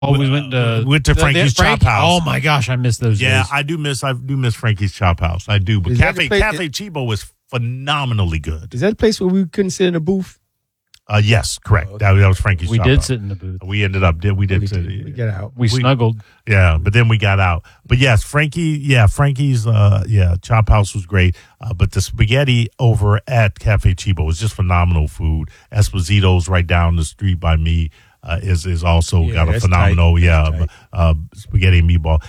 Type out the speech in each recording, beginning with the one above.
always went to Frankie's Chop House. Oh my gosh, I miss those Yeah, days. I do miss Frankie's Chop House. I do. But Cafe Chibo was phenomenally good. Is that a place where we couldn't sit in a booth? Yes, correct. Oh, okay. That was Frankie's We Chop did House. sit in the booth. We ended up we did We get out. We snuggled. Yeah, but then we got out. But yes, Frankie's Chop House was great. But the spaghetti over at Cafe Chibo was just phenomenal food. Esposito's right down the street by me is also got a phenomenal spaghetti and meatball.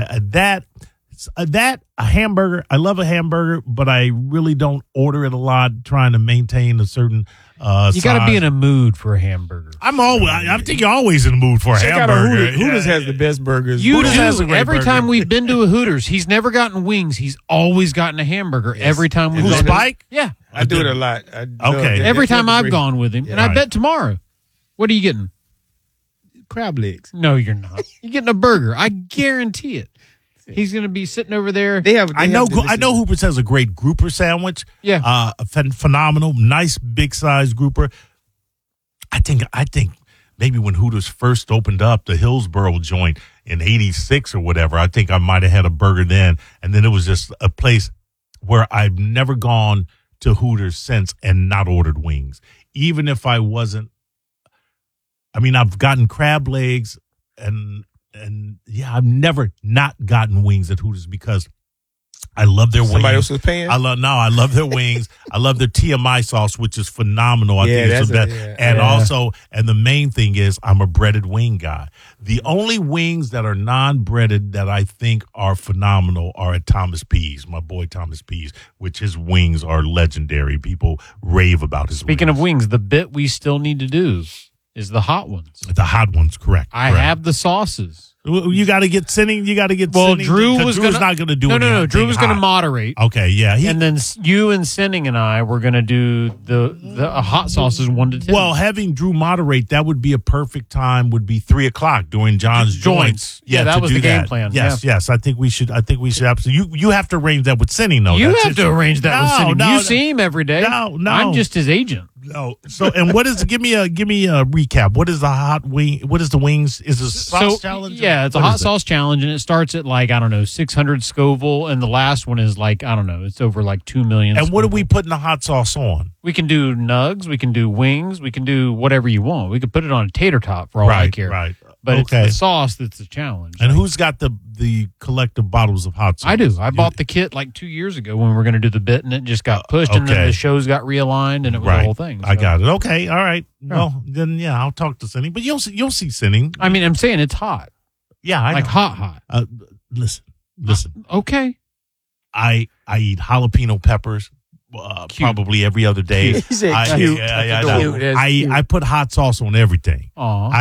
That a hamburger. I love a hamburger, but I really don't order it a lot. Trying to maintain a certain. You got to be in a mood for a hamburger. I think you're always in the mood for a hamburger. Hooters has the best burgers. You Hooters has a do. great Every burger. time we've been to a Hooters, he's never gotten wings. He's always gotten a hamburger. Every time we've Who's gone to- Spike? Yeah. I do it a lot. Okay. Every time I've gone with him. And I Right. bet tomorrow. What are you getting? crab legs. No, you're not. You're getting a burger. I guarantee it. He's going to be sitting over there. I know Hooper's has a great grouper sandwich. Yeah. Phenomenal, nice big size grouper. I think maybe when Hooters first opened up the Hillsboro joint in '86 or whatever, I think I might have had a burger then, and then it was just a place where I've never gone to Hooters since and not ordered wings, even if I wasn't. I mean, I've gotten crab legs and yeah, I've never not gotten wings at Hooters because I love their wings. Somebody else was paying? I love their wings. I love their TMI sauce, which is phenomenal. I think it's the best. And the main thing is I'm a breaded wing guy. The only wings that are non-breaded that I think are phenomenal are at Thomas P's, my boy Thomas P's, which his wings are legendary. People rave about his Speaking of wings, the bit we still need to do is the hot ones. The hot ones, correct. I have the sauces. You got to get Sinning. You got to get. Well, Sinning, Drew's not going to do it. No. Drew was going to moderate. Okay, yeah. And then you and Sinning and I were going to do the hot sauces 1 to 10. Well, having Drew moderate, that would be a perfect time. Would be 3:00 during John's joints. Yeah, that was the game plan. Yes. I think we should absolutely. You have to arrange that with Sinning, though. You have to arrange that with Sinning. You see him every day. No. I'm just his agent. No. So, and what is? Give me a recap. What is the hot wing? What is the wings? Is it a sauce challenge? Yeah, it's a hot sauce challenge, and it starts at 600 Scoville, and the last one is it's over 2 million. And what Scoville. are we putting the hot sauce on? We can do nugs, we can do wings, we can do whatever you want. We could put it on a tater tot for all I care. Right. But it's the sauce that's the challenge. And who's got the collective bottles of hot sauce? I do. I bought the kit 2 years ago when we were going to do the bit, and it just got pushed, and then the shows got realigned, and it was the whole thing. So. I got it. Okay, all right. Well, then I'll talk to Sinning, but you'll see Sinning. I mean, I'm saying it's hot. Yeah, I know. hot. Listen. Okay. I eat jalapeno peppers. Probably every other day. He said cute. I put hot sauce on everything.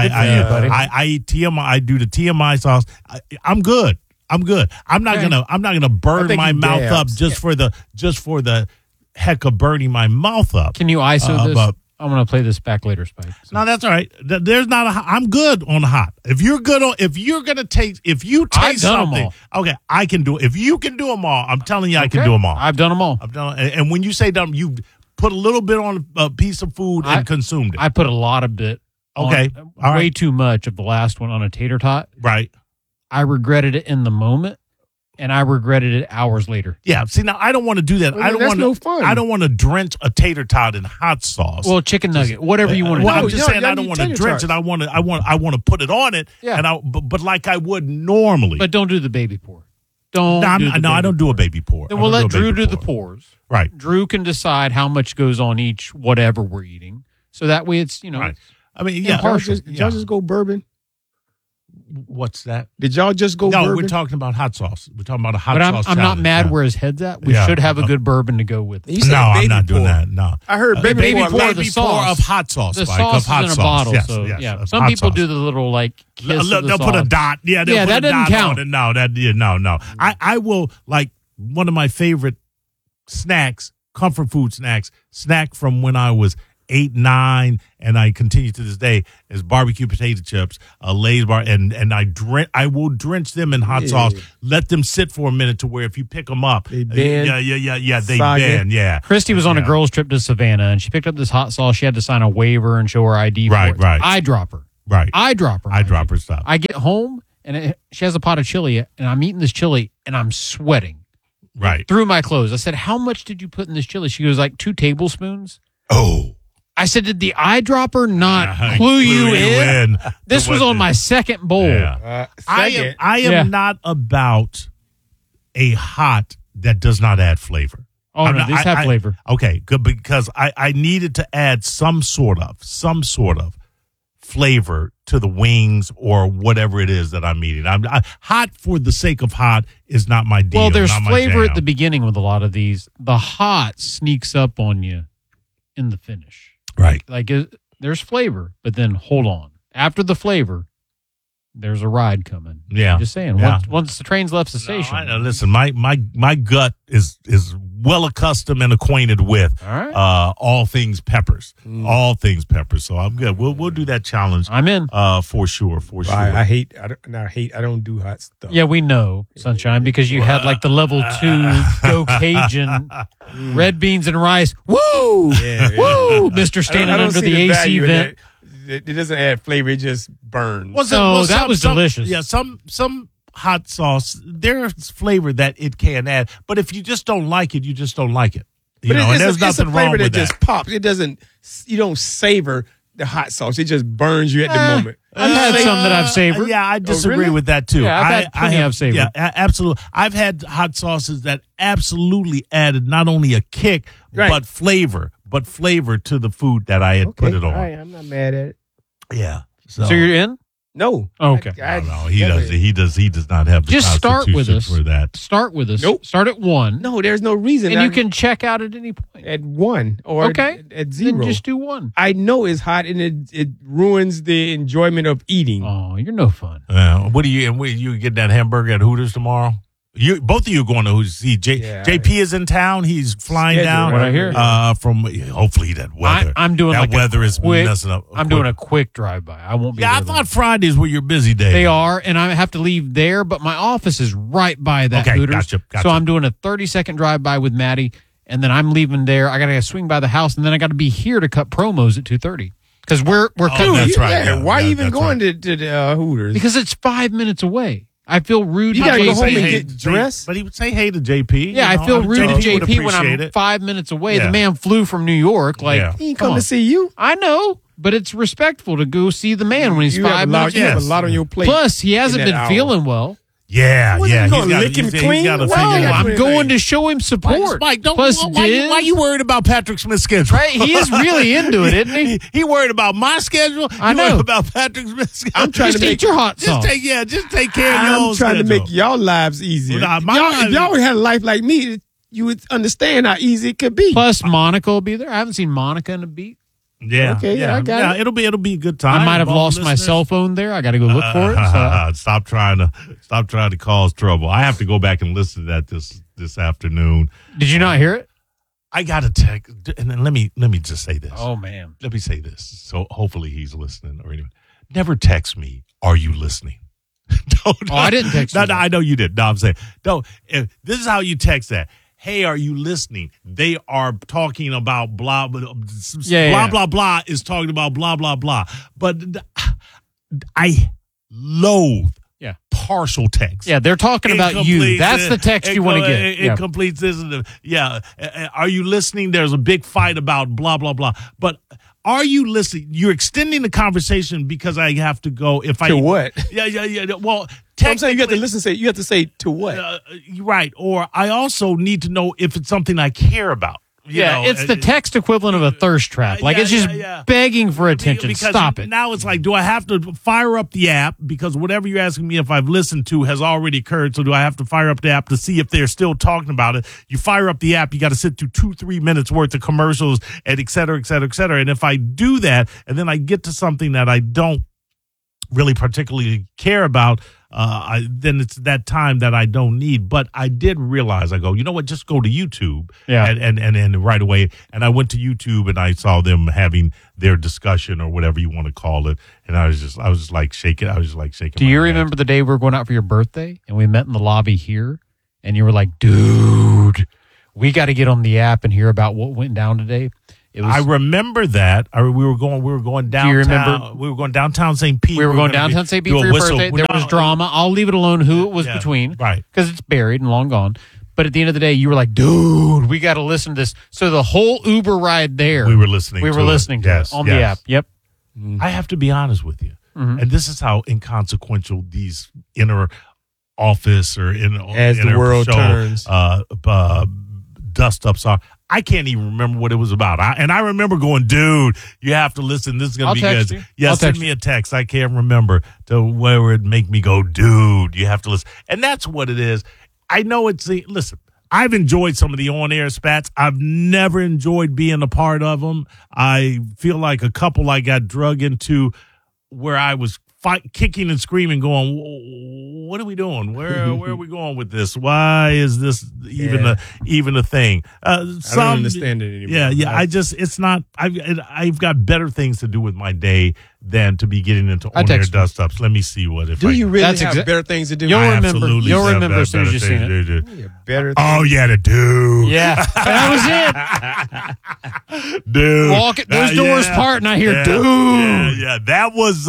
I eat TMI. I do the TMI sauce. I'm good. I'm not gonna burn my mouth up just for the heck of burning my mouth up. Can you ISO this? I'm gonna play this back later, Spike. So. No, that's all right. There's not I'm good on hot. If you taste something, okay, I can do it. If you can do them all, I'm telling you, I can do them all. I've done them all. And when you say done, you put a little bit on a piece of food and consumed it. I put a lot of bit. Okay, way too much of the last one on a tater tot. Right. I regretted it in the moment, and I regretted it hours later. Yeah. See, now I don't want to do that. Well, that's no fun. I don't want to drench a tater tot in hot sauce. Well, chicken nugget, whatever you want to do. I'm just saying I don't want to drench it. I want to put it on it. Yeah. But like I would normally. But don't do the baby pour. I don't do a baby pour. Then we'll let Drew do the pours. Right. Drew can decide how much goes on each whatever we're eating. So that way it's, Right. I mean, Y'all just go bourbon? What's that? Did y'all just go bourbon? No, we're talking about hot sauce. We're talking about a hot sauce. I'm not mad where his head's at. We should have a good bourbon to go with it. No, I'm not doing that. No. I heard baby pour the sauce of hot sauce. The Spike, sauce of hot is in a sauce. bottle. Yes, so, yes, some people do the little kiss of the they'll sauce. put a dot. Yeah, they'll put that a doesn't dot count. on it. No. I will, one of my favorite snacks, comfort food snacks, snack from when I was 8, 9, and I continue to this day is barbecue potato chips, Lay's bar, and I will drench them in hot sauce. Let them sit for a minute to where if you pick them up, they bend. They bend. Yeah. Christy was on a girls' trip to Savannah, and she picked up this hot sauce. She had to sign a waiver and show her ID. Right. I drop her. Right. Eyedropper. Eyedropper stuff. I get home, and she has a pot of chili, and I'm eating this chili, and I'm sweating Right. through my clothes. I said, how much did you put in this chili? She goes, like 2 tablespoons. Oh. I said, did the eyedropper not clue you in? This was on my second bowl. Yeah. I am Yeah. not about a hot that does not add flavor. Oh, no, these have flavor. Okay, good, because I needed to add some sort of flavor to the wings or whatever it is that I'm eating. Hot for the sake of hot is not my deal. Well, there's not my flavor jam. at the beginning with a lot of these. The hot sneaks up on you in the finish. Right. Like there's flavor, but then hold on. After the flavor, there's a ride coming. Yeah. I'm just saying. Yeah. Once the train's left the No, station. I know. Listen, my gut is well accustomed and acquainted with All right. all things peppers. All things peppers. So I'm good. We'll do that challenge. I'm in. For sure. I don't do hot stuff. Yeah, we know, Sunshine, because you had like the level 2 Go Cajun, red beans and rice. Woo! Yeah. Woo! Mr. Standing I don't under see the AC value in vent. that. It doesn't add flavor. It just burns. That was delicious. Yeah, some hot sauce, there's flavor that it can add, but if you just don't like it, you just don't like it. And there's nothing it's a wrong flavor with that just pops. It doesn't. You don't savor the hot sauce. It just burns you at the moment. I've had some that I've savored. Yeah, I disagree really? with that too. Yeah, I've had plenty I've savored. Yeah, absolutely. I've had hot sauces that absolutely added not only a kick but flavor to the food that I had put it on. All right, I'm not mad at it. Yeah. So you're in? No. Okay. No, he does not have the Just start with constitution us. for that. Start with us. Nope. Start at 1. No, there's no reason. And you can check out at any point. at 1 or Okay. at 0. Then just do 1. I know it's hot and it ruins the enjoyment of eating. Oh, you're no fun. What do you get that hamburger at Hooters tomorrow? Both of you are going to see JP is in town. He's flying down. What I hear. From hopefully that weather. I'm doing that like weather is messing up. I'm doing a quick drive-by. I won't be Yeah, I there long. thought Fridays were your busy day. They are, and I have to leave there, but my office is right by that Okay, Hooters. gotcha. So I'm doing a 30-second drive-by with Maddie, and then I'm leaving there. I got to swing by the house, and then I got to be here to cut promos at 2:30 because we're cutting. that's right. Yeah, why Yeah, you even that's going to the Hooters? Because it's 5 minutes away. I feel rude. You to gotta go JP. home and get dressed. But he would say hey to JP. Yeah, I feel rude to would JP when appreciate I'm it. 5 minutes away. Yeah. The man flew from New York. Like, Yeah. He ain't come come on. to see you. I know, but it's respectful to go see the man when he's You have 5 a lot, minutes you away. have a lot on your plate. Plus, he hasn't in that been hour. feeling well. Yeah, What, yeah. you gonna lick him he's clean? got to Well, figure it yeah, out. I'm going to show him support. Mike, Plus, why you worried about Patrick Smith's schedule? right? He is really into it, isn't he? He worried about my schedule. I You know. worried about Patrick Smith's schedule. I'm trying Just to eat make your hot sauce. Just take care of your I'm own trying to schedule. make y'all lives easier. Nah, my Y'all, life- if y'all had a life like me, you would understand how easy it could be. Plus, Monica will be there. I haven't seen Monica in a beat. Yeah, Okay, yeah, I got it. It'll be a good time. I might have All lost my listeners. cell phone there. I got to go look for it. So. Stop trying to cause trouble. I have to go back and listen to that this afternoon. Did you not hear it? I got to text, and then let me just say this. Oh man. Let me say this. So hopefully he's listening or anyone. Never text me. Are you listening? No, I didn't text No, you no, that. I know you did. No, I'm saying no. This is how you text that. Hey, are you listening? They are talking about blah blah blah blah is talking about blah blah blah. But I loathe partial text. Yeah, they're talking about you. That's the text you want to get. It completes this. Are you listening? There's a big fight about blah blah blah. But are you listening? You're extending the conversation because I have to go. To what? Yeah. Well, I'm saying you have to listen. You have to say to what? Right. Or I also need to know if it's something I care about. You know, it's the text equivalent of a thirst trap. Like it's just begging for attention. Because Stop it. Now it's like, do I have to fire up the app because whatever you're asking me if I've listened to has already occurred? So do I have to fire up the app to see if they're still talking about it? You fire up the app, you got to sit through 2-3 minutes worth of commercials and et cetera, et cetera, et cetera. And if I do that and then I get to something that I don't really particularly care about, then it's that time that I don't need. But I did realize, I go, you know what, just go to YouTube. Yeah. And right away. And I went to YouTube and I saw them having their discussion or whatever you want to call it. And I was just like shaking. I was just like shaking. Do you my head. remember the day we were going out for your birthday and we met in the lobby here and you were like, dude, we got to get on the app and hear about what went down today? It was. I remember that. We were going downtown. you remember? We were going downtown St. Pete. We were going gonna downtown St. Pete do a for your whistle. birthday. There was drama. I'll leave it alone who it was Yeah, between. right. Because it's buried and long gone. But at the end of the day, you were like, dude, we got to listen to this. So the whole Uber ride there. We were listening to it on the app. Yep. I have to be honest with you. Mm-hmm. And this is how inconsequential these inner office or As the world turns. Dust ups are. I can't even remember what it was about. I remember going, dude, you have to listen. This is going to be text good. you. Yeah, I'll send text me a text. I can't remember to where it make me go, dude, you have to listen. And that's what it is. I know listen, I've enjoyed some of the on-air spats. I've never enjoyed being a part of them. I feel like a couple I got drug into where I was kicking and screaming, going, "What are we doing? Where are we going with this? Why is this even a thing?" I don't understand it anymore. Yeah. It's not. I've got better things to do with my day than to be getting into on-air dust ups. Let me see what if. Do you really That's have better things to do? You'll I remember. absolutely You'll have remember as soon as you've seen it. Yeah, better. Oh yeah, the dude. Yeah, that was it. Dude, Walk it. Those doors part, and I hear, dude. Yeah. That was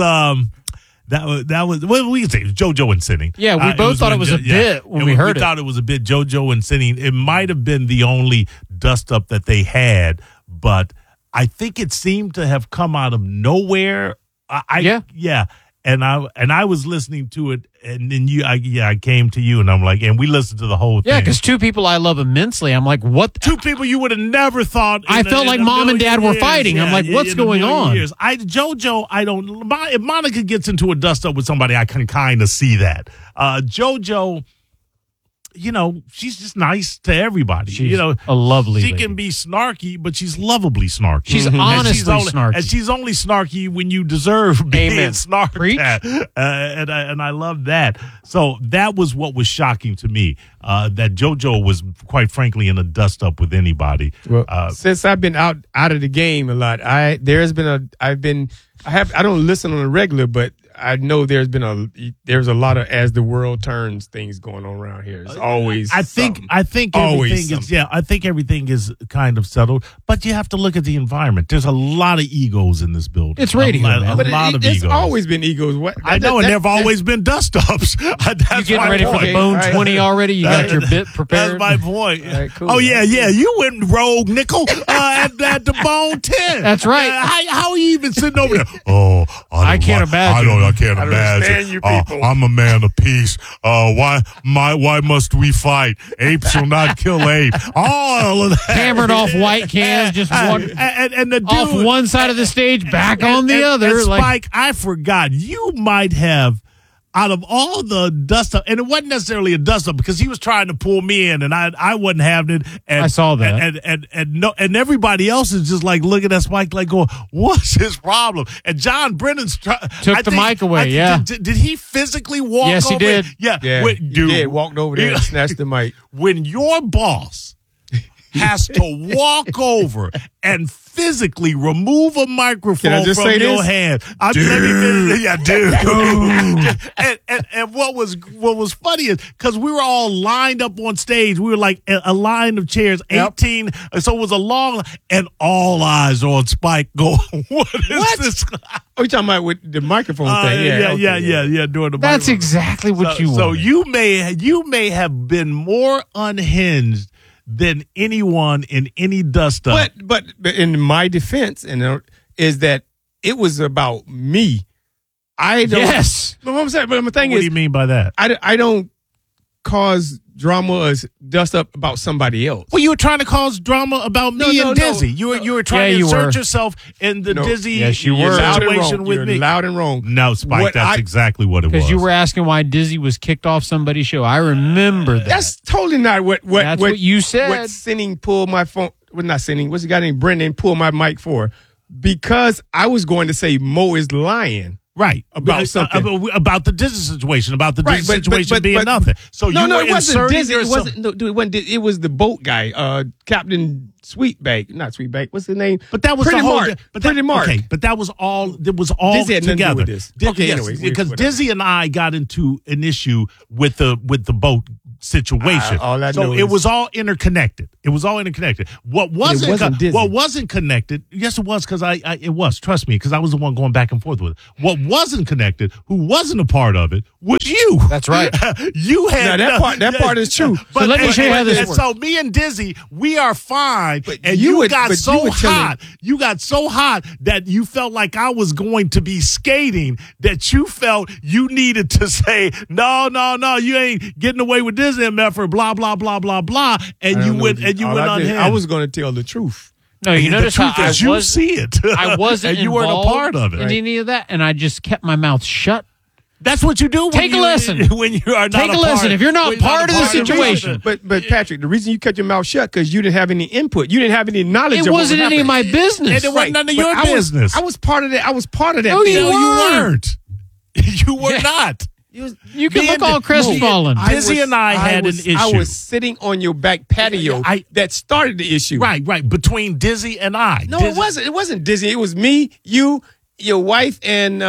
That was what we could say. It was JoJo and Sinning. Yeah, we both thought it was a bit when we heard it. We thought it was a bit JoJo and Sinning. It might have been the only dust up that they had, but I think it seemed to have come out of nowhere. Yeah. And I was listening to it, and then I came to you, and I'm like, and we listened to the whole thing. Yeah, because two people I love immensely. I'm like, what? Two people you would have never thought. I felt like mom and dad were fighting. I'm like, what's going on? JoJo, if Monica gets into a dust up with somebody, I can kind of see that. JoJo, she's just nice to everybody. She's a lovely She lady. can be snarky, but she's lovably snarky. She's honestly snarky. And she's only snarky when you deserve being Amen. snarked Preach. at. And I love that. So that was what was shocking to me, that JoJo was, quite frankly, in a dust-up with anybody. Well, since I've been out of the game a lot, I don't listen on a regular, but I know there's a lot of as the world turns things going on around here. It's always I think everything is kind of settled, but you have to look at the environment. There's a lot of egos in this building. It's radio, man. A lot of it's egos. always been egos. I know, and there've always been dust ups. You getting ready for the Bone 20 already? You got your bit prepared? That's my point. Right, cool. Oh yeah. You went rogue, Nickel, at the Bone 10. That's right. How are you even sitting over there? Oh, I can't imagine. I can't don't imagine. understand you people. I'm a man of peace. Why must we fight? Ape shall not kill ape. All of that. Hammered off white cans, just one and the dude, off one side of the stage, back on the other. And Spike, I forgot. You might have, out of all the dust up, and it wasn't necessarily a dust up because he was trying to pull me in, and I wasn't having it. And, I saw that. And everybody else is just like looking at Spike like going, "What's his problem?" And John Brennan's took the mic away. Yeah, did he physically walk? Yes, he over did. Yeah, he did. Walked over there and snatched the mic. When your boss has to walk over and physically remove a microphone from your hand. Dude. And what was funny is because we were all lined up on stage, we were like a line of chairs, 18. So it was a long, and all eyes on Spike going, what is this? Oh, you talking about with the microphone thing? Yeah. Doing the that's microphone. exactly what you want. So you may have been more unhinged than anyone in any dust up. But in my defense, is that it was about me. I don't. Yes. But what I'm saying, but the thing What is, do you mean by that? I don't cause drama or dust up about somebody else. Well, you were trying to cause drama about me and Dizzy. You were trying to insert yourself in the Dizzy Yes, you were. situation with You're me. loud and wrong. No, Spike, that's exactly what it was. Because you were asking why Dizzy was kicked off somebody's show. I remember that. That's totally not what That's what you said. What Sinning pulled my phone. Well, not Sinning. What's the guy named Brendan pulled my mic for? Because I was going to say Mo is lying. Right. About something. About the Dizzy situation, about the Dizzy Right, situation being nothing. So No, you were it wasn't inserting Dizzy. yourself. It wasn't. It was the boat guy, Captain Sweetbank. Not Sweetbank. What's his name? But that was Pretty the whole. Mark. But Pretty Mark. Okay, but that was all. It was all Dizzy had nothing to do together. with this. Okay, yes, anyway, because whatever. Dizzy and I got into an issue with the boat situation. All I so know it is- was all interconnected. It was all interconnected. What wasn't Disney. what wasn't connected? Yes, it was because it was. Trust me, because I was the one going back and forth with it. What wasn't connected, who wasn't a part of it, was you. That's right. You had that part is true. But So let me show you how this works. So me and Dizzy, we are fine. But And you you would- got but so you were telling- hot. You got so hot that you felt like I was going to be skating. That you felt you needed to say no. You ain't getting away with this MF, blah blah blah blah blah. And you went unhinged. I was going to tell the truth. No, you notice the how truth I is you was. see it. I wasn't and you weren't a involved part of it. in any of that, and I just kept my mouth shut. That's what you do. When Take a you, lesson. When you are not Take a part, lesson. If you're not when part of the part situation. But Patrick, the reason you kept your mouth shut because you didn't have any input. You didn't have any knowledge. It of what wasn't was any of my happening. business. And it wasn't none of But your business. I was part of that. I was part of that. No, thing. you No, weren't. You were not. You can look all crestfallen. Dizzy and I had an issue. I was sitting on your back patio that started the issue. Right. Between Dizzy and I. No, it wasn't. It wasn't Disney. It was me, you, your wife, and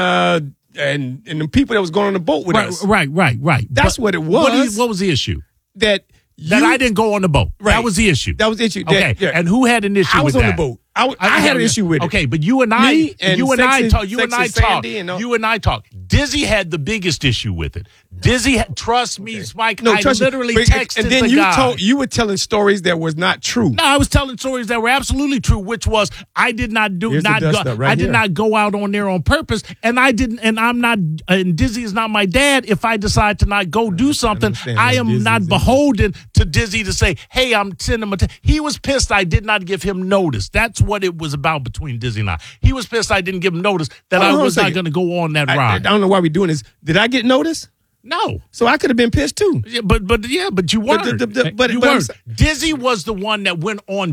the people that was going on the boat with us. Right. That's But what it was. What was the issue? That That I didn't go on the boat. Right. That was the issue. That was the issue. Okay. Yeah. And who had an issue I was with on that? the boat. I had an issue with it. Okay, but you and I, Me and you and I Sexy- talk. You and I Sexy talk. Sandy and all- You and I talk. Dizzy had the biggest issue with it. Dizzy, trust me, Spike. No, I trust me. literally But- texted and then the you guy. you were telling stories that was not true. No, I was telling stories that were absolutely true, which was I did not Here's the not dust go, up right I did here. not go out on there on purpose, and I didn't, and I'm not, and Dizzy is not my dad. If I decide to not go do something, understand I that am Dizzy's not in- beholden to Dizzy to say, "Hey, I'm sending him." He was pissed I did not give him notice. That's what it was about between Dizzy and I. He was pissed I didn't give him notice that I Hold on a was not second. going to go on that I ride. don't know why we're doing this. Did I get notice? No. So I could have been pissed too. Yeah, but you weren't. but You I'm weren't. sa- Dizzy was the one that went on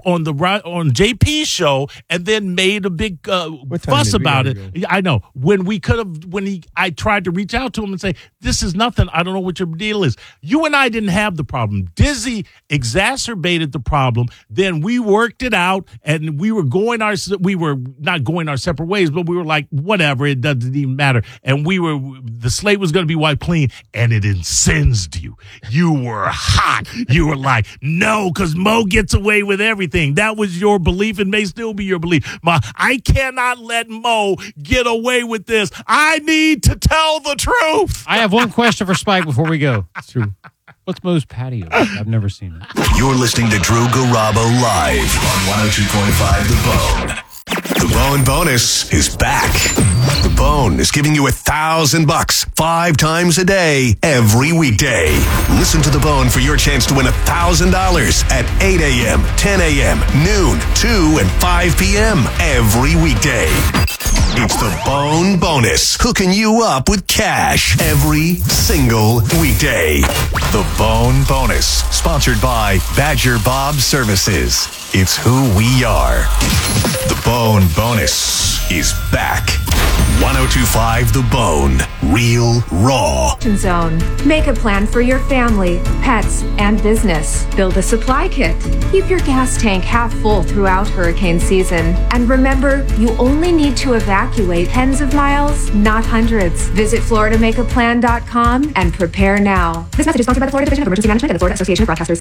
on JP's show and then made a big time fuss is we about gotta it. Yeah, I know when we could have I tried to reach out to him and say this is nothing. I don't know what your deal is. You and I didn't have the problem. Dizzy exacerbated the problem. Then we worked it out and we were not going our separate ways, but we were like whatever. It doesn't even matter. And the slate was going to be wiped clean, and it incensed you. You were hot. You were like, no, because Mo gets away with everything. That was your belief and may still be your belief. I cannot let Mo get away with this. I need to tell the truth. I have one question for Spike before we go. It's true. What's Mo's patio? I've never seen it. You're listening to Drew Garabo live on 102.5 The Bone. The Bone Bonus is back. The Bone is giving you $1,000 5 times a day, every weekday. Listen to The Bone for your chance to win $1,000 at 8 a.m., 10 a.m., noon, 2, and 5 p.m. every weekday. It's The Bone Bonus, hooking you up with cash every single weekday. The Bone Bonus, sponsored by Badger Bob Services. It's who we are. The Bone Bonus is back. 102.5 The Bone. Real raw. Zone. Make a plan for your family, pets, and business. Build a supply kit. Keep your gas tank half full throughout hurricane season. And remember, you only need to evacuate tens of miles, not hundreds. Visit FloridaMakeAPlan.com and prepare now. This message is sponsored by the Florida Division of Emergency Management and the Florida Association of Broadcasters.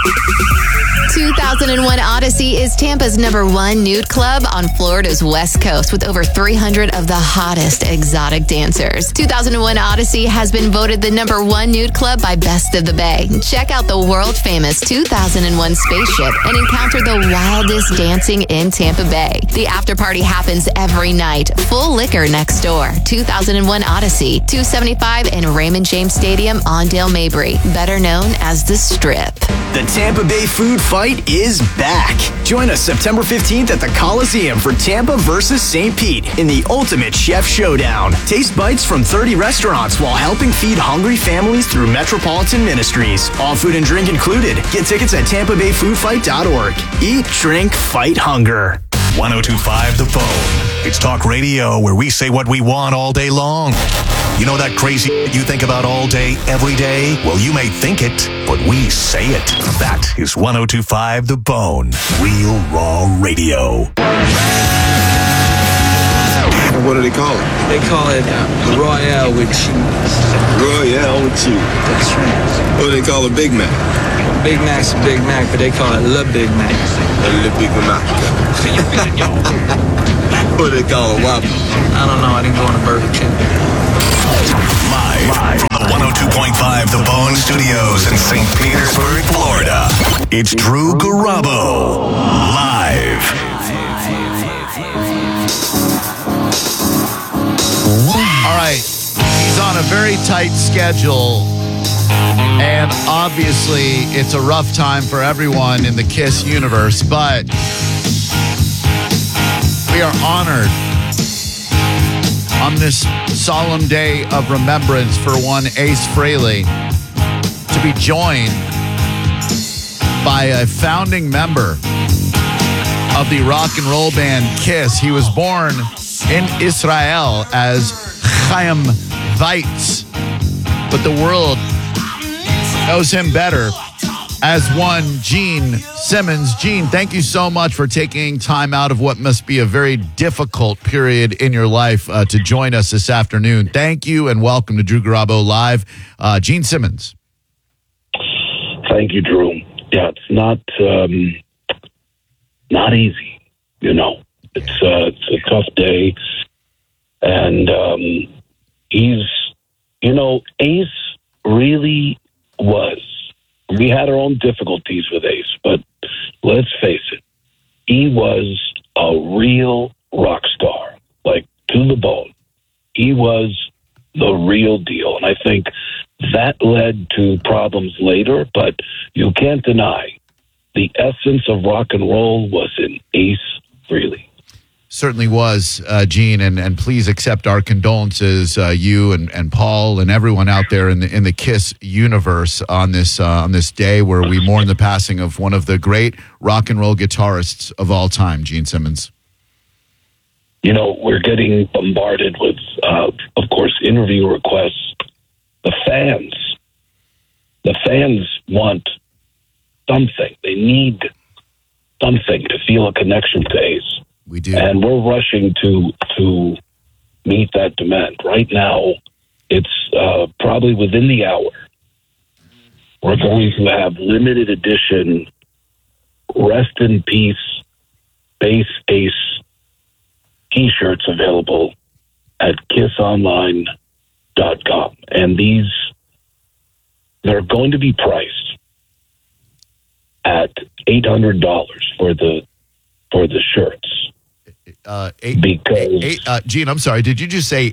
2001 Odyssey is Tampa's #1 nude club on Florida's West Coast with over 300 of the hottest exotic dancers. 2001 Odyssey has been voted the #1 nude club by Best of the Bay. Check out the world-famous 2001 spaceship and encounter the wildest dancing in Tampa Bay. The after party happens every night. Full liquor next door. 2001 Odyssey, 275 in Raymond James Stadium on Dale Mabry, better known as The Strip. The Tampa Bay Food Fight is back. Join us September 15th at the Coliseum for Tampa versus St. Pete in the ultimate chef showdown. Taste bites from 30 restaurants while helping feed hungry families through Metropolitan Ministries. All food and drink included. Get tickets at tampabayfoodfight.org. Eat, drink, fight hunger. 102.5 The Bone. It's talk radio where we say what we want all day long. You know that crazy you think about all day, every day? Well, you may think it, but we say it. That is 102.5 The Bone. Real raw radio. What do they call it? They call it Royale with cheese. Royale cheese. That's right. What do they call a Big Mac? Big Mac's a Big Mac, but they call it Le Big Mac. Le Big Mac. What do they call a Whopper? I don't know. I didn't go on a Burger King. Live from the 102.5 The Bone Studios in St. Petersburg, Florida. It's Drew Garabo. Live. All right. He's on a very tight schedule. And obviously, it's a rough time for everyone in the KISS universe. But we are honored on this solemn day of remembrance for one Ace Frehley to be joined by a founding member of the rock and roll band KISS. He was born in Israel as Chaim Weitz, but the world knows him better as one Gene Simmons. Gene, thank you so much for taking time out of what must be a very difficult period in your life to join us this afternoon. Thank you and welcome to Drew Garabo Live. Gene Simmons. Thank you, Drew. Yeah, it's not easy. You know, it's a tough day, and Ace really was. We had our own difficulties with Ace, but let's face it, he was a real rock star, like to the bone. He was the real deal, and I think that led to problems later, but you can't deny the essence of rock and roll was in Ace Frehley. Certainly was, Gene, and please accept our condolences, you and Paul and everyone out there in the KISS universe on this day where we mourn the passing of one of the great rock and roll guitarists of all time, Gene Simmons. You know, we're getting bombarded with, of course, interview requests. The fans want something. They need something to feel a connection to Ace. We do. And we're rushing to meet that demand. Right now, it's probably within the hour. We're going to have limited edition Rest in Peace Bass Ace T-shirts available at kissonline.com. And they're going to be priced at $800 for the shirts. Gene, I'm sorry. Did you just say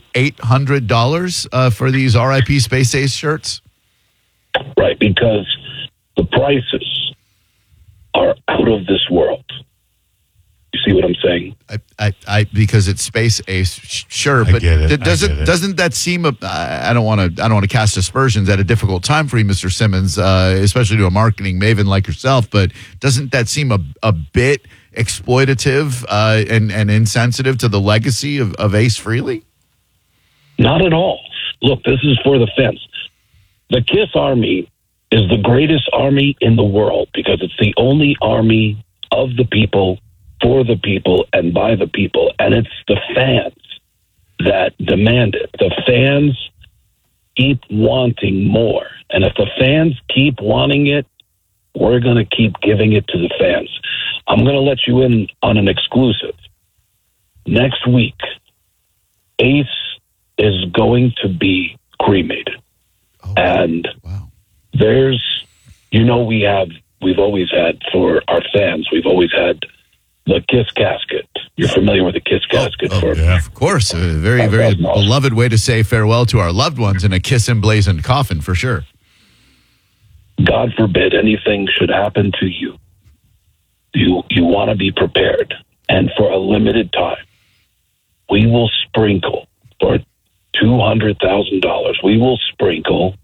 $800 for these RIP Space Ace shirts? Right, because the prices are out of this world. You see what I'm saying? Because it's Space Ace, sure, but doesn't that seem? I don't want to cast aspersions at a difficult time for you, Mr. Simmons, especially to a marketing maven like yourself. But doesn't that seem a bit exploitative and insensitive to the legacy of Ace Frehley? Not at all. Look, this is for the fans. The KISS Army is the greatest army in the world because it's the only army of the people, for the people, and by the people. And it's the fans that demand it. The fans keep wanting more. And if the fans keep wanting it, we're going to keep giving it to the fans. I'm going to let you in on an exclusive. Next week, Ace is going to be cremated. And there's, we've always had, for our fans, we've always had the KISS casket. You're familiar with the KISS casket? Yeah, of course. A very, very beloved way to say farewell to our loved ones in a KISS emblazoned coffin, for sure. God forbid anything should happen to you. You want to be prepared. And for a limited time, we will sprinkle for $200,000. We will sprinkle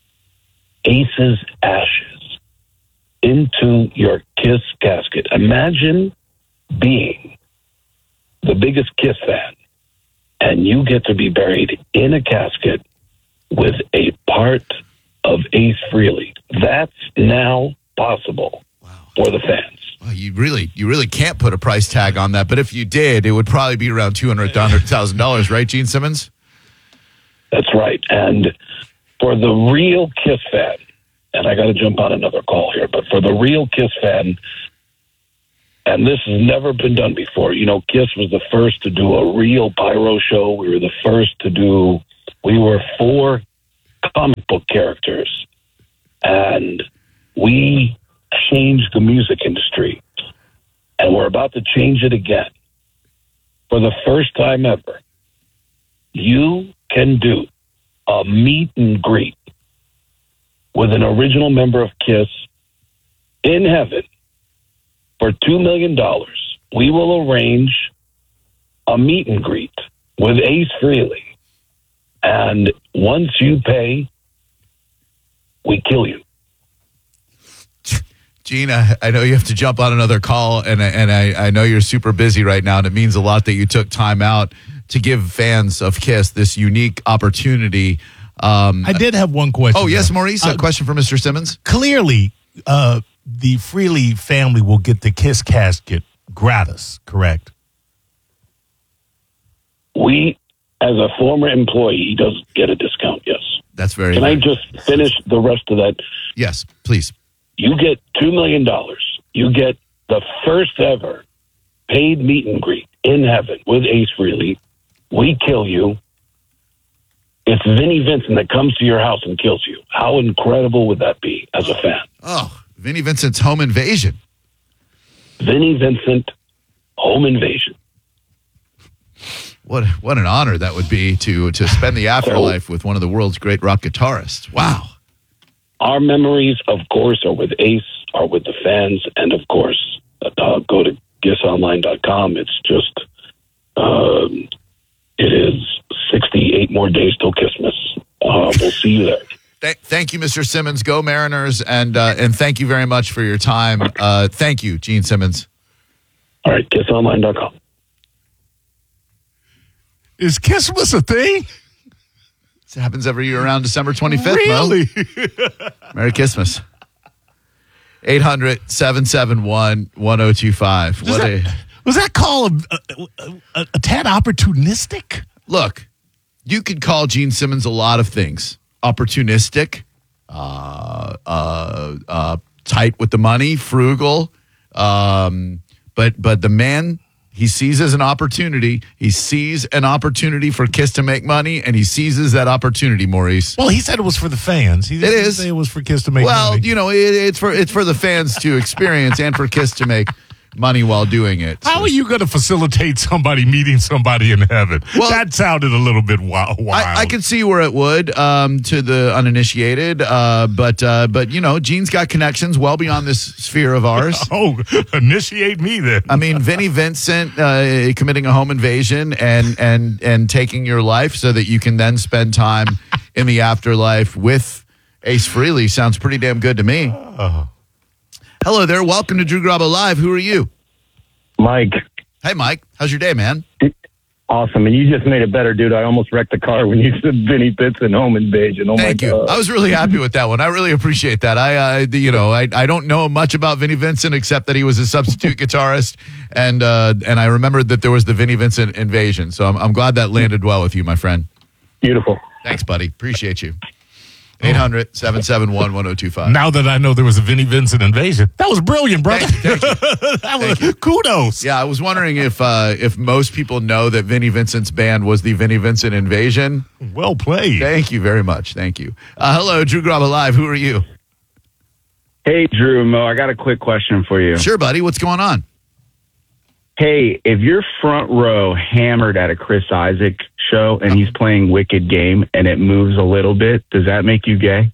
Ace's ashes into your KISS casket. Imagine being the biggest KISS fan, and you get to be buried in a casket with a part of Ace Frehley. That's now possible for the fans. Well, you really can't put a price tag on that, but if you did, it would probably be around $200,000, right, Gene Simmons? That's right. And for the real Kiss fan, and I got to jump on another call here, but for the real Kiss fan, and this has never been done before. You know, Kiss was the first to do a real pyro show. We were the first to do, we were 4 comic book characters, and we changed the music industry, and we're about to change it again. For the first time ever, you can do a meet and greet with an original member of Kiss in heaven for $2 million. We will arrange a meet and greet with Ace Frehley. And once you pay, we kill you. Gene, I know you have to jump on another call, and I know you're super busy right now, and it means a lot that you took time out to give fans of Kiss this unique opportunity. I did have one question. Oh, yes, Maurice, a question for Mr. Simmons? Clearly, the Frehley family will get the Kiss casket gratis, correct? We, as a former employee, does get a discount, yes. That's very Can I just finish the rest of that? Yes, please. You get $2 million. You get the first ever paid meet and greet in heaven with Ace Frehley. We kill you. It's Vinnie Vincent that comes to your house and kills you. How incredible would that be as a fan? Oh, Vinnie Vincent's home invasion. Vinnie Vincent, home invasion. What an honor that would be to spend the afterlife with one of the world's great rock guitarists. Wow. Our memories, of course, are with Ace, are with the fans, and of course, go to GissOnline.com. It's just, it is 68 more days till Christmas. We'll see you there. Thank you, Mr. Simmons. Go Mariners, and thank you very much for your time. Thank you, Gene Simmons. All right, GissOnline.com. Is Christmas a thing? It happens every year around December 25th. Really? Merry Christmas. 800-771-1025. Was that call a tad opportunistic? Look, you could call Gene Simmons a lot of things. Opportunistic, tight with the money, frugal. But the man, he seizes an opportunity. He sees an opportunity for Kiss to make money, and he seizes that opportunity, Maurice. Well, he said it was for the fans. He didn't say it was for Kiss to make money. Well, you know, it's for the fans to experience and for Kiss to make money while doing it. How are you going to facilitate somebody meeting somebody in heaven? Well, that sounded a little bit wild. I could see where it would to the uninitiated, but you know, Gene's got connections well beyond this sphere of ours. Oh, initiate me then. I mean, Vinnie Vincent committing a home invasion and taking your life so that you can then spend time in the afterlife with Ace Frehley sounds pretty damn good to me. Hello there. Welcome to Drew Garabo Live. Who are you? Mike. Hey, Mike. How's your day, man? Awesome. And you just made it better, dude. I almost wrecked the car when you said Vinnie Vincent home invasion. Oh, Thank my you. God. I was really happy with that one. I really appreciate that. I don't know much about Vinnie Vincent except that he was a substitute guitarist, and I remembered that there was the Vinnie Vincent invasion. So I'm glad that landed well with you, my friend. Beautiful. Thanks, buddy. Appreciate you. 800-771-1025. Now that I know there was a Vinnie Vincent invasion, that was brilliant, brother. Thank you. That was kudos. Yeah, I was wondering if most people know that Vinnie Vincent's band was the Vinnie Vincent Invasion. Well played. Thank you very much. Thank you. Hello, Drew Garabo Live. Who are you? Hey, Drew, Mo, I got a quick question for you. Sure, buddy. What's going on? Hey, if you're front row hammered at a Chris Isaak show and he's playing Wicked Game and it moves a little bit, does that make you gay?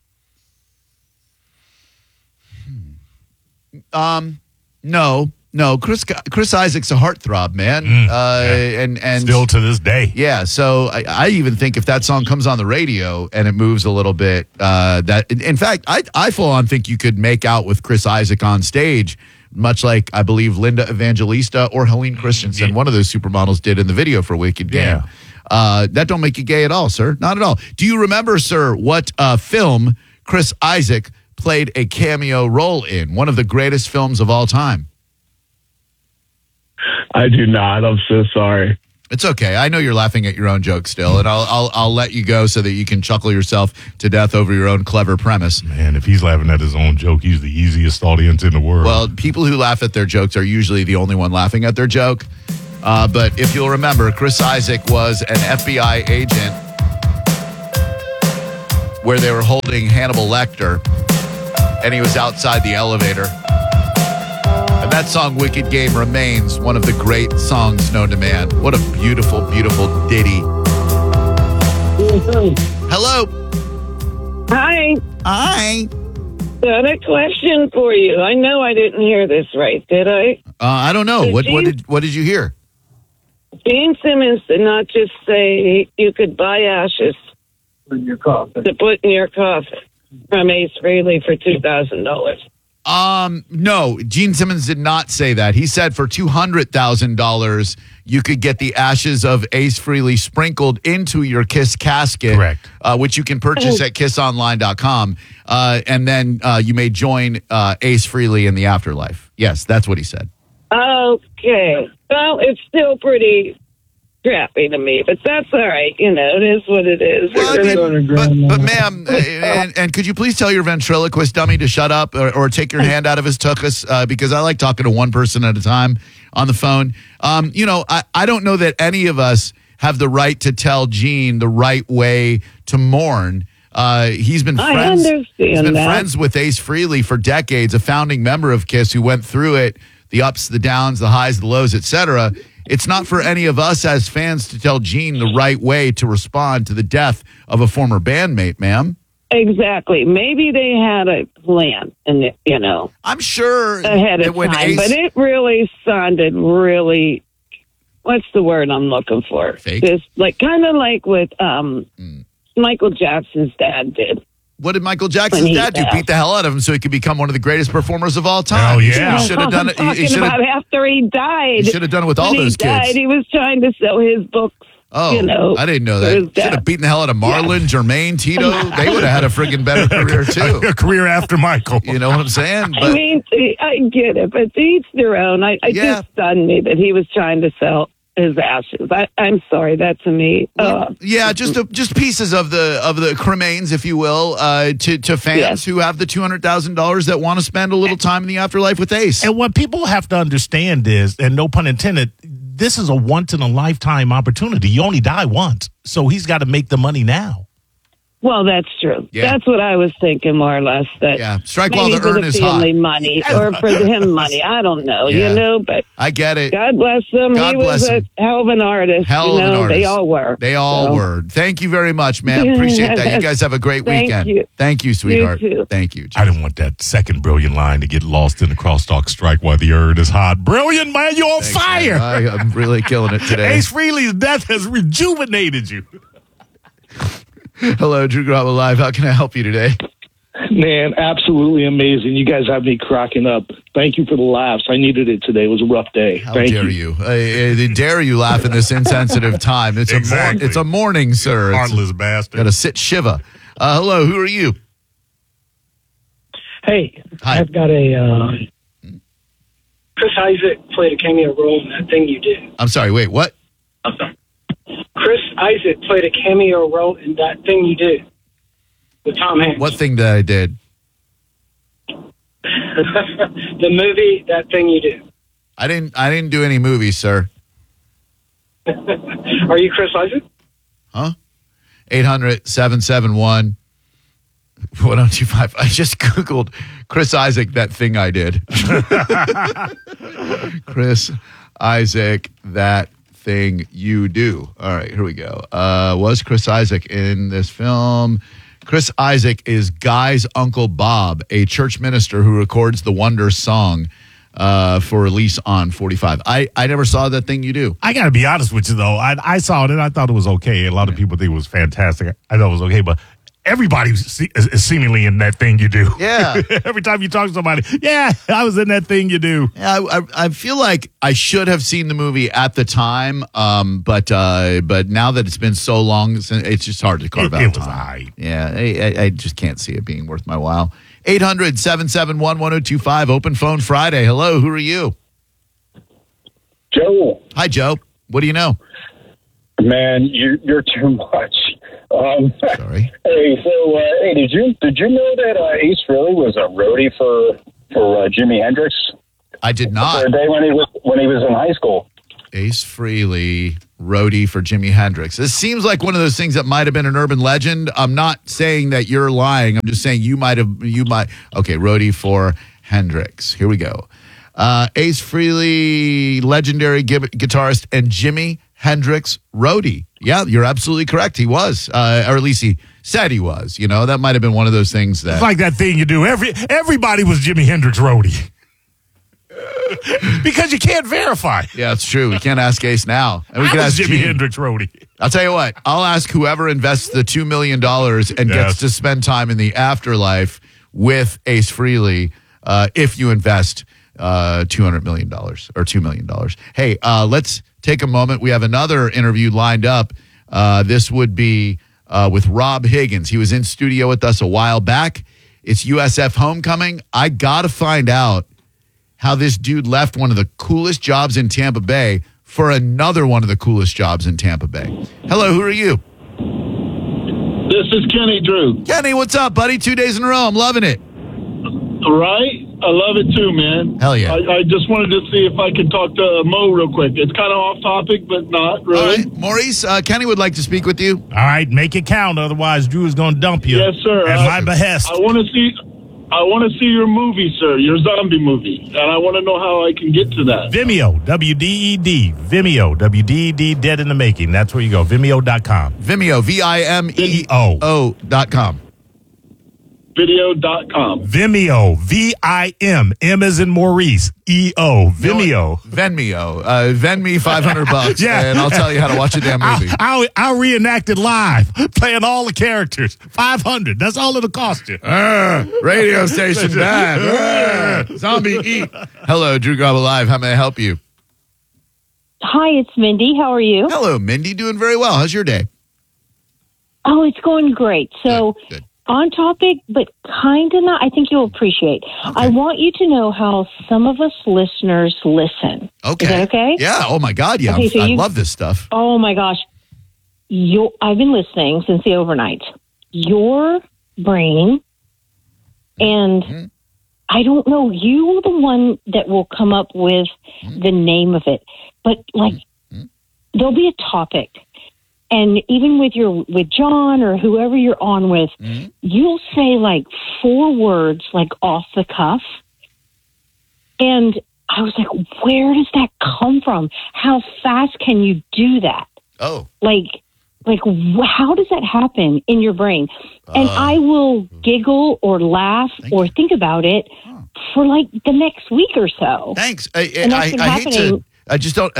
No. Chris Isaak's a heartthrob, man. And still to this day. Yeah. So I even think if that song comes on the radio and it moves a little bit, that in fact, I full on think you could make out with Chris Isaak on stage, much like I believe Linda Evangelista or Helene Christensen, one of those supermodels, did in the video for Wicked Game. Yeah. That don't make you gay at all, sir. Not at all. Do you remember, sir, what film Chris Isaak played a cameo role in? One of the greatest films of all time. I do not. I'm so sorry. It's okay. I know you're laughing at your own joke still, and I'll let you go so that you can chuckle yourself to death over your own clever premise. Man, if he's laughing at his own joke, he's the easiest audience in the world. Well, people who laugh at their jokes are usually the only one laughing at their joke. But if you'll remember, Chris Isaak was an FBI agent where they were holding Hannibal Lecter, and he was outside the elevator. And that song, Wicked Game, remains one of the great songs known to man. What a beautiful, beautiful ditty. Hello. Hi. Hi. Got a question for you. I know I didn't hear this right, did I? I don't know. What did you hear? Gene Simmons did not just say you could buy ashes to put in your coffin from Ace Frehley for $2,000. No, Gene Simmons did not say that. He said for $200,000, you could get the ashes of Ace Frehley sprinkled into your Kiss casket. Correct. Which you can purchase at kissonline.com. And then you may join Ace Frehley in the afterlife. Yes, that's what he said. Okay. Well, it's still pretty crappy to me, but that's all right. You know, it is what it is. Well, but ma'am, and could you please tell your ventriloquist dummy to shut up or take your hand out of his tuchus? Because I like talking to one person at a time on the phone. You know, I don't know that any of us have the right to tell Gene the right way to mourn. He's been friends with Ace Frehley for decades, a founding member of Kiss who went through it, the ups, the downs, the highs, the lows, etc. It's not for any of us as fans to tell Gene the right way to respond to the death of a former bandmate, ma'am. Exactly. Maybe they had a plan, and you know, I'm sure ahead of time, but it really sounded really. What's the word I'm looking for? Fake. Just like kind of like what Michael Jackson's dad did. What did Michael Jackson's dad do? Beat the hell out of him so he could become one of the greatest performers of all time. Oh, yeah. He should have done it. Talking about after he died. He should have done it with all those kids. He was trying to sell his books. Oh, you know, I didn't know that. Should have beaten the hell out of Marlon, Jermaine, Tito. They would have had a friggin' better career, too. A career after Michael. You know what I'm saying? But, I mean, I get it, but to each their own. I just stunned me that he was trying to sell his ashes. I'm sorry, that to me. Yeah, just pieces of the cremains, if you will, to fans who have the $200,000 that want to spend a little time in the afterlife with Ace. And what people have to understand is, and no pun intended, this is a once-in-a-lifetime opportunity. You only die once, so he's got to make the money now. Well, that's true. Yeah. That's what I was thinking, more or less. That strike while the urn is hot. Family money, or for him money. I don't know, you know, but I get it. God bless him. He was a hell of an artist. They all were. They all were. Thank you very much, ma'am. Appreciate that. You guys have a great weekend. Thank you, sweetheart. You too. Thank you. I didn't want that second brilliant line to get lost in the crosstalk. Strike while the urn is hot. Brilliant, man. You're on fire. I'm really killing it today. Ace Frehley's death has rejuvenated you. Hello, Drew Garabo Live. How can I help you today? Man, absolutely amazing. You guys have me cracking up. Thank you for the laughs. I needed it today. It was a rough day. How dare you? Dare you laugh in this insensitive time? It's it's a morning, sir. Heartless bastard. Got to sit Shiva. Hello, who are you? Hey, Hi. I've got a Chris Isaak played a cameo role in That Thing You Did. I'm sorry, wait, what? I'm sorry. Chris Isaak played a cameo role in That Thing You Did with Tom Hanks. What thing that I did? The movie That Thing You Did. I didn't do any movies, sir. Are you Chris Isaak? Huh? 800-771-1025. I just Googled Chris Isaak, That Thing I Did. Chris Isaak, That Thing You Do. All right, here we go. Was Chris Isaak in this film? Chris Isaak is Guy's Uncle Bob, a church minister who records the Wonder song for release on 45. I never saw That Thing You Do. I got to be honest with you, though. I saw it, and I thought it was okay. A lot of people think it was fantastic. I thought it was okay, but everybody is seemingly in That Thing You Do. Yeah. Every time you talk to somebody, yeah, I was in That Thing You Do. Yeah, I feel like I should have seen the movie at the time, but now that it's been so long, it's just hard to carve out time. It was all right. Yeah, I just can't see it being worth my while. 800-771-1025, Open Phone Friday. Hello, who are you? Joe. Hi, Joe. What do you know? Man, you're too much. Sorry. Hey, did you know that Ace Frehley was a roadie for Jimi Hendrix? I did not. For a day when he was in high school. Ace Frehley, roadie for Jimi Hendrix. This seems like one of those things that might have been an urban legend. I'm not saying that you're lying. I'm just saying you might. Okay, roadie for Hendrix. Here we go. Ace Frehley, legendary guitarist, and Jimi Hendrix roadie. Yeah, you're absolutely correct. He was, or at least he said he was. You know, that might have been one of those things that. It's like that thing you do. Everybody was Jimi Hendrix roadie. Because you can't verify. Yeah, it's true. We can't ask Ace now. And we I can was ask Jimi Gene. Hendrix roadie. I'll tell you what. I'll ask whoever invests the $2 million and gets to spend time in the afterlife with Ace Frehley if you invest $200 million or $2 million. Hey, let's take a moment. We have another interview lined up. This would be with Rob Higgins. He was in studio with us a while back. It's USF homecoming. I got to find out how this dude left one of the coolest jobs in Tampa Bay for another one of the coolest jobs in Tampa Bay. Hello, who are you? This is Kenny Drew. Kenny, what's up, buddy? 2 days in a row. I'm loving it. Right? I love it too, man. Hell yeah. I just wanted to see if I could talk to Mo real quick. It's kind of off topic, but not really. All right, Maurice, Kenny would like to speak with you. All right, make it count. Otherwise, Drew is going to dump you. Yes, sir. At my behest. I want to see your movie, sir, your zombie movie, and I want to know how I can get to that. Vimeo, WDED, Vimeo, WDED, Dead in the Making. That's where you go, Vimeo.com. Vimeo, Vimeo.com. Video.com. Vimeo, V-I-M, M as in Maurice, E-O, Vimeo. Venmeo, vend me $500 Yeah. and I'll tell you how to watch a damn movie. I'll reenact it live, playing all the characters. $500, that's all it'll cost you. Radio station bad. Zombie eat. Hello, Drew Garabo Live. How may I help you? Hi, it's Mindy. How are you? Hello, Mindy. Doing very well. How's your day? Oh, it's going great. So, on topic, but kind of not. I think you'll appreciate. I want you to know how some of us listeners listen. Okay. Is that okay? Yeah. Oh, my God. Yeah. Okay, so I love this stuff. Oh, my gosh. I've been listening since the overnight. Your brain, and I don't know, you're the one that will come up with the name of it. But, like, there'll be a topic. And even with John or whoever you're on with, you'll say like 4 words, like off the cuff. And I was like, where does that come from? How fast can you do that? Oh. Like how does that happen in your brain? And I will giggle or laugh or think about it for like the next week or so. Thanks. And that's been I hate happening. to, I just don't,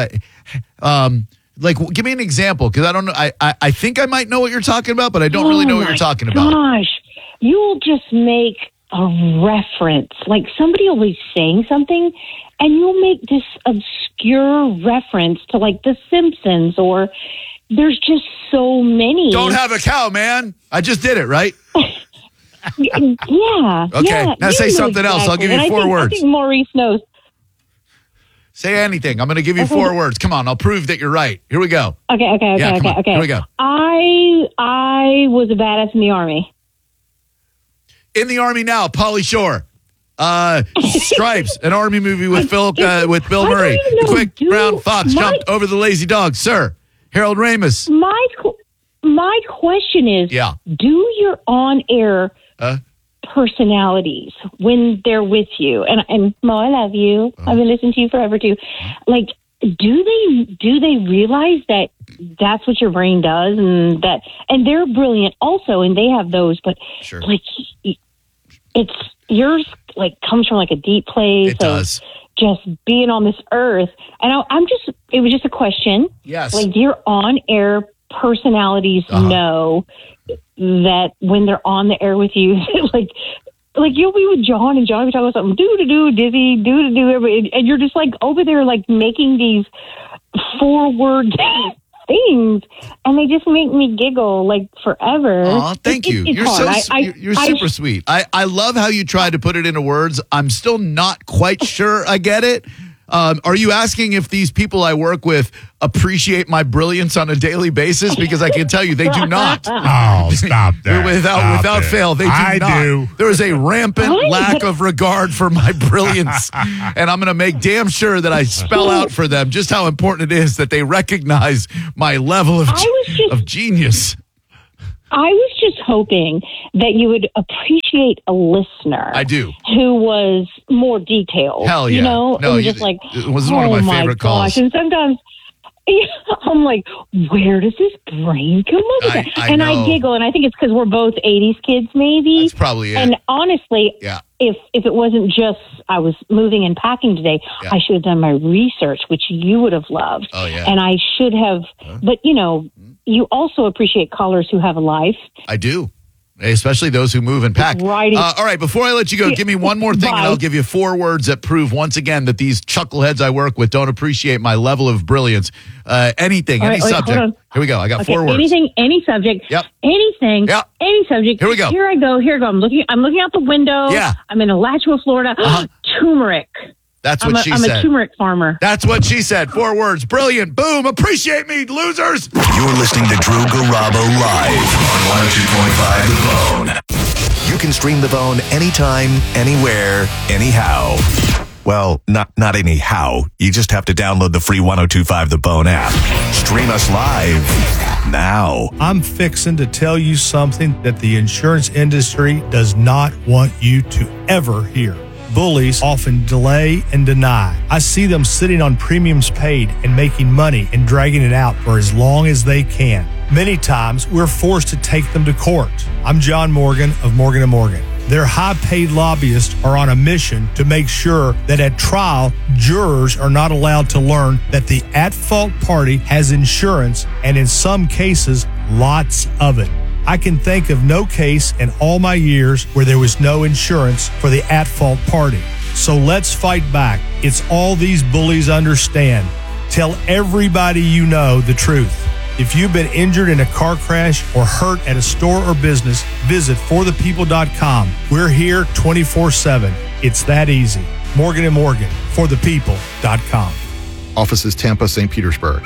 like, give me an example, because I don't know. I think I might know what you're talking about, but I don't really know what you're talking about. Gosh, you'll just make a reference. Like somebody will be saying something, and you'll make this obscure reference to like The Simpsons, or there's just so many. Don't have a cow, man. I just did it, right? Yeah. Okay, yeah, now say something else. I'll give you 4 words. I think Maurice knows. Say anything. I'm going to give you 4 words. Come on, I'll prove that you're right. Here we go. Okay. Yeah, come on. Okay. Here we go. I was a badass in the Army. In the Army now, Pauly Shore. Stripes, an Army movie with Bill Murray. The quick brown fox jumped over the lazy dog. Sir, Harold Ramis. My question is, do your on-air personalities when they're with you, and Mo, I love you. I've been listening to you forever too. Like, do they realize that that's what your brain does, and they're brilliant also, and they have those, but like it's yours like comes from like a deep place. It does. Just being on this earth, and it was just a question. Yes, like do your on-air personalities know that when they're on the air with you, like you'll be with John and John will be talking about something, do dizzy, do, and you're just like over there like making these 4-word things, and they just make me giggle like forever. Oh, thank you. It's You're hard. you're super sweet. I love how you tried to put it into words. I'm still not quite sure I get it. Are you asking if these people I work with appreciate my brilliance on a daily basis? Because I can tell you they do not. Oh, stop that. Without fail, they do not. do. There is a rampant lack of regard for my brilliance. And I'm going to make damn sure that I spell out for them just how important it is that they recognize my level of genius. I was just hoping that you would appreciate a listener. I do. Who was more detailed. Hell yeah. You know? No, and just like, it was one of my favorite calls. And sometimes I'm like, where does this brain come up with that? And I giggle, and I think it's because we're both 80s kids, maybe. That's probably it. And honestly, if it wasn't just I was moving and packing today, I should have done my research, which you would have loved. Oh, yeah. And I should have, but you also appreciate callers who have a life. I do. Especially those who move and pack. All right, before I let you go, give me one more thing, and I'll give you 4 words that prove once again that these chuckleheads I work with don't appreciate my level of brilliance. Anything, any subject. Here we go. I got 4 words. Anything, any subject. Yep. Anything. Yep. Any subject. Here we go. Here I go. I'm looking out the window. Yeah. I'm in Alachua, Florida. Turmeric. That's what she said. I'm a turmeric farmer. That's what she said. 4 words. Brilliant. Boom. Appreciate me, losers. You're listening to Drew Garabo live on 102.5 The Bone. You can stream The Bone anytime, anywhere, anyhow. Well, not anyhow. You just have to download the free 102.5 The Bone app. Stream us live now. I'm fixing to tell you something that the insurance industry does not want you to ever hear. Bullies often delay and deny. I see them sitting on premiums paid and making money and dragging it out for as long as they can. Many times, we're forced to take them to court. I'm John Morgan of Morgan & Morgan. Their high-paid lobbyists are on a mission to make sure that at trial, jurors are not allowed to learn that the at-fault party has insurance, and in some cases, lots of it. I can think of no case in all my years where there was no insurance for the at-fault party. So let's fight back. It's all these bullies understand. Tell everybody you know the truth. If you've been injured in a car crash or hurt at a store or business, visit forthepeople.com. We're here 24/7. It's that easy. Morgan & Morgan, forthepeople.com. Offices Tampa, St. Petersburg.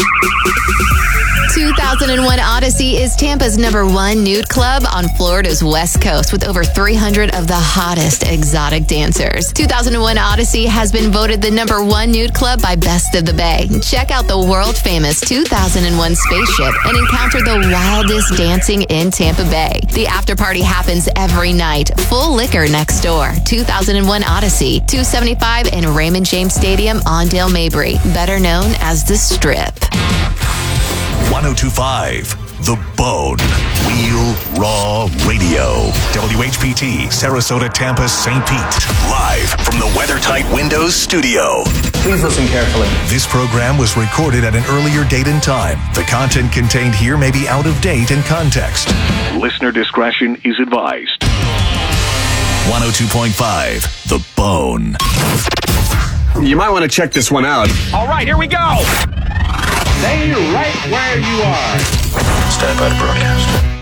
2001 Odyssey is Tampa's #1 nude club on Florida's West Coast with over 300 of the hottest exotic dancers. 2001 Odyssey has been voted the #1 nude club by Best of the Bay. Check out the world-famous 2001 spaceship and encounter the wildest dancing in Tampa Bay. The after party happens every night. Full liquor next door. 2001 Odyssey, 275 in Raymond James Stadium on Dale Mabry, better known as The Strip. 102.5 The Bone. Real Raw Radio. WHPT, Sarasota, Tampa, St. Pete. Live from the WeatherTight Windows studio. Please listen carefully. This program was recorded at an earlier date and time. The content contained here may be out of date in context. Listener discretion is advised. 102.5 The Bone. You might want to check this one out. All right, here we go. Stay right where you are. Stand by to broadcast.